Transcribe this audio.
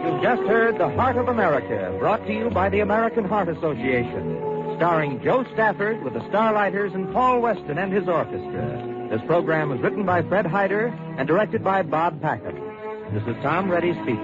You've just heard The Heart of America, brought to you by the American Heart Association, starring Joe Stafford with the Starlighters and Paul Weston and his orchestra. This program was written by Fred Hyder and directed by Bob Packard. This is Tom Reddy speaking.